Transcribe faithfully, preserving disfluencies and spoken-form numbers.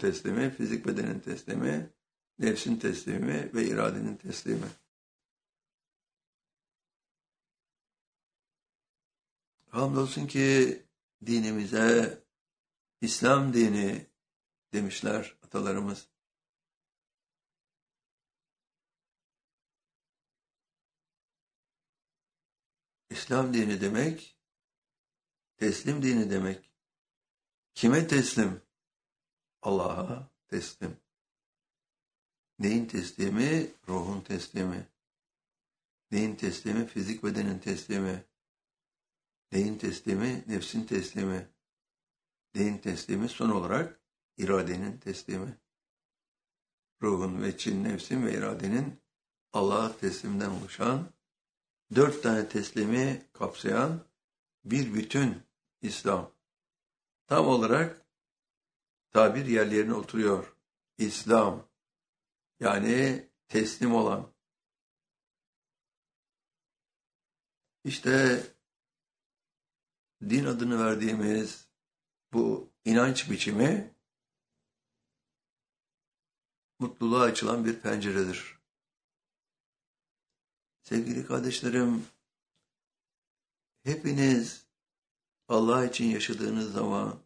teslimi, fizik bedenin teslimi, nefsin teslimi ve iradenin teslimi. Hamdolsun ki dinimize İslam dini demişler atalarımız. İslam dini demek, teslim dini demek. Kime teslim? Allah'a teslim. Neyin teslimi? Ruhun teslimi. Neyin teslimi? Fizik bedenin teslimi. Neyin teslimi? Nefsin teslimi. Neyin teslimi? Son olarak iradenin teslimi. Ruhun ve çin, nefsin ve iradenin Allah'a teslimden oluşan, dört tane teslimi kapsayan bir bütün İslam. Tam olarak tabir yerlerine oturuyor. İslam, yani teslim olan. İşte din adını verdiğimiz bu inanç biçimi mutluluğa açılan bir penceredir. Sevgili kardeşlerim, hepiniz Allah için yaşadığınız zaman